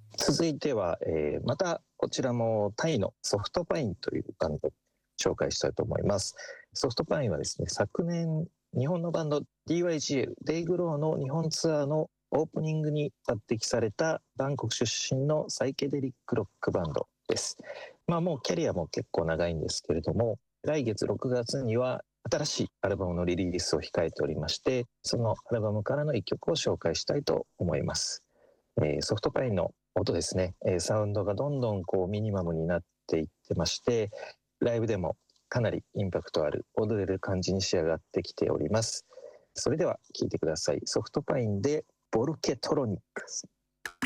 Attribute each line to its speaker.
Speaker 1: 続いては、またこちらもタイのソフトパインというバンドを紹介したいと思います。ソフトパインはですね、昨年日本のバンド DYGL デイグローの日本ツアーのオープニングに抜擢されたバンコク出身のサイケデリックロックバンドです。もうキャリアも結構長いんですけれども、来月6月には新しいアルバムのリリースを控えておりまして、そのアルバムからの一曲を紹介したいと思います。ソフトパインの音ですね、サウンドがどんどんミニマムになっていってまして、ライブでもかなりインパクトある踊れる感じに仕上がってきております。それでは聴いてください。ソフトパインでボルケトロニックス。